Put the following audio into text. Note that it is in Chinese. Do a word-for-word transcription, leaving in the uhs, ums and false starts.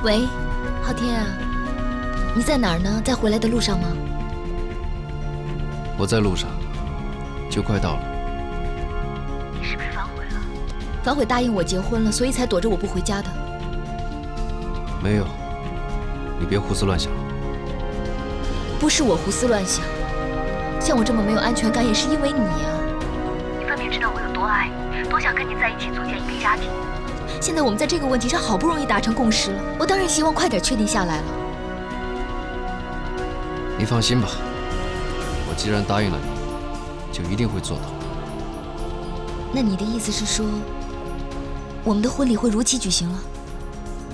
喂，昊天啊，你在哪儿呢？在回来的路上吗？ 我在路上，就快到了。 你是不是反悔了？反悔答应我结婚了，所以才躲着我不回家的。 没有，你别胡思乱想。 不是我胡思乱想，像我这么没有安全感，也是因为你啊。你分明知道我有多爱你，多想跟你在一起组建一个家庭。现在我们在这个问题上好不容易达成共识了，我当然希望快点确定下来了。 你放心吧，我既然答应了你，就一定会做到。 那你的意思是说，我们的婚礼会如期举行了？